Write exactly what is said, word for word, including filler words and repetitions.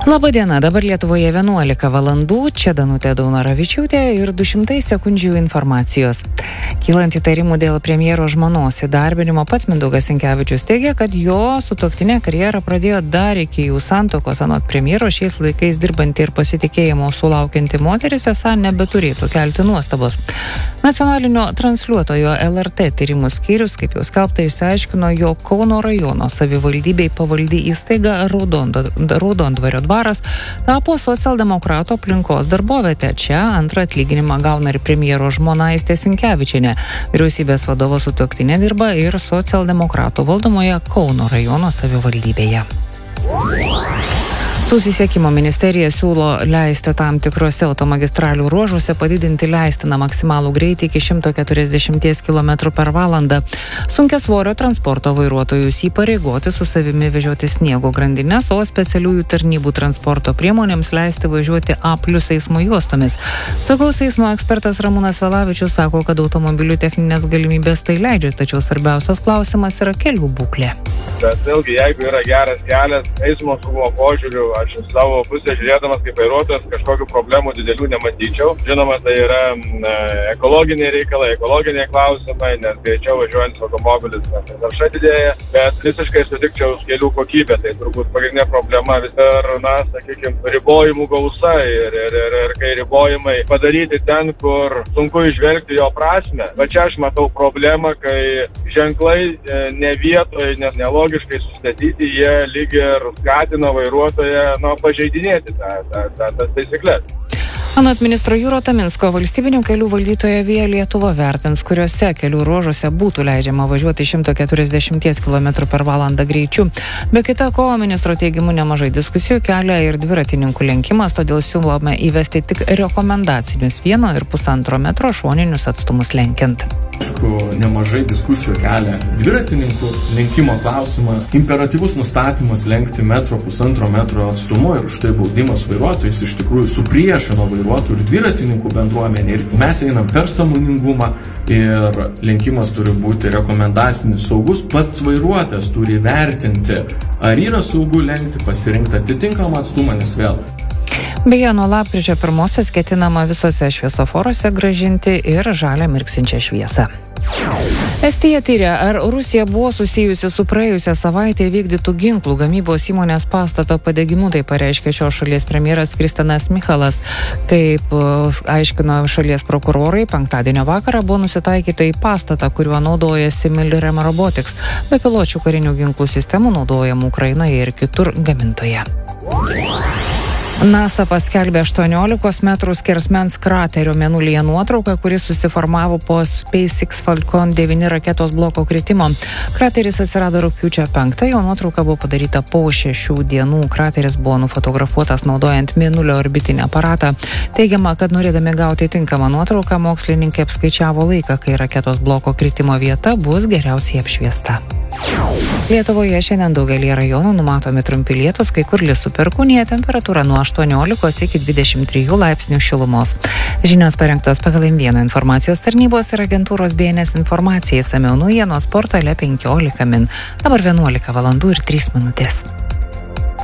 Labadiena, dabar Lietuvoje vienuolika valandų, čia Danutė Daunoravičiūtė ir du šimtai sekundžių informacijos. Kylant įtarimų dėl premjero žmonos įdarbinimo, pats Mindaugas Sinkevičius teigia, kad jo sutuoktinė karjerą pradėjo dar iki jų santuokos. Anot premjero, šiais laikais dirbanti ir pasitikėjimo sulaukianti moteris esą nebeturėtų kelti nuostabos. Nacionalinio transliuotojo L R T tyrimų skyrius, kaip jau skelbta, išsiaiškino, jog Kauno rajono savivaldybei pavaldi įstaiga Raudondvario dvaras tapo socialdemokratų aplinkos darbovietė. Čia antrą atlyginimą gauna ir premjero žmona Aistė Sinkevičienė. Vyriausybės vadovo sutuoktinė dirba ir socialdemokratų valdomoje Kauno rajono savivaldybėje. Susisiekimo ministerija siūlo leisti tam tikrose automagistralių ruožuose padidinti leistiną maksimalų greitį iki šimto keturiasdešimties kilometrų per valandą. Sunkiasvorio transporto vairuotojus įpareigoti su savimi vežioti sniego grandines, o specialiųjų tarnybų transporto priemonėms leisti važiuoti A plus eismo juostomis. Saugaus eismo ekspertas Ramūnas Velavičius sako, kad automobilių techninės galimybės tai leidžia, tačiau svarbiausias klausimas yra kelių būklė. Bet vėlgi, jeigu yra geras kelias, eismo saugumo požiūriu, aš iš savo pusės žiūrėdamas kaip vairuotojas kažkokių problemų didelių nematyčiau. Žinoma, tai yra e, ekologiniai reikalai, ekologiniai klausimai, nes greičiau važiuojant automobilis, nes tarša didėja, bet visiškai sutikčiau kelių kokybė. Tai turbūt pagrindinė problema vis dar, na, sakykime, ribojimų gausa ir, ir, ir, ir kai ribojimai padaryti ten, kur sunku išvelgti jo prasme. Va čia aš matau problemą, kai ženklai e, ne vietoje, nes nelogiškai sustatyti, jie lyg ir skatina vairuotoją nu, pažeidinėti tą, tą, tą, tas taisyklės. Anot ministro Jūro Taminsko, valstybinių kelių valdytoja Via Lietuva vertins, kuriuose kelių ruožuose būtų leidžiama važiuoti šimto keturiasdešimties kilometrų per valandą greičiu. Be kita ko, ministro teigimu nemažai diskusijų kelia ir dviratininkų lenkimas, todėl siūlome įvesti tik rekomendacinius vieno ir pusantro metro šoninius atstumus lenkiant. Aišku, nemažai diskusijų kelia dviratininkų lenkimo klausimas, imperatyvus nustatymas lenkti metro, pusantro metro atstumu ir štai baudimas vairuotojais iš tikrųjų supriešino vairuotojų ir dviratininkų bendruomenė. Ir mes einam per sąmoningumą ir lenkimas turi būti rekomendacinis saugus. Pats vairuotojas turi vertinti, ar yra saugu lenkti, pasirinkti atitinkamą atstumą, nes vėl. Beje, nuo lapkričio pirmosios ketinama visose šviesoforuose grąžinti ir žalią mirksinčią šviesą. Estija tyria, ar Rusija buvo susijusi su praėjusią savaitę vykdytų ginklų gamybos įmonės pastato padegimu, tai pareiškė šios šalies premjeras Kristianas Michalas. Kaip aiškino šalies prokurorai, penktadienio vakarą buvo nusitaikyta į pastatą, kuriuo naudojasi Milrem Robotics, bepiločių karinių ginklų sistemų naudojamų Ukrainoje ir kitur gamintoje. NASA paskelbė aštuoniolikos metrų skersmens kraterio mėnulyje nuotrauką, kuris susiformavo po SpaceX Falcon devyni raketos bloko kritimo. Krateris atsirado rugpjūčio penktąją, o nuotrauka buvo padaryta po šešių dienų. Krateris buvo nufotografuotas naudojant mėnulio orbitinį aparatą. Teigiama, kad norėdami gauti tinkamą nuotrauką, mokslininkai apskaičiavo laiką, kai raketos bloko kritimo vieta bus geriausiai apšviesta. Lietuvoje šiandien daugelį rajonų numatomi trumpi lietūs, kai kur lis su perkūnija, temperatūra nuo aštuoniolikos iki dvidešimt trijų laipsnių šilumos. Žinios parengtos pagal M vienas informacijos tarnybos ir agentūros B N S informacijai, išsamiau naujienos portale penkiolika min. Dabar vienuolika valandų ir trys minutės.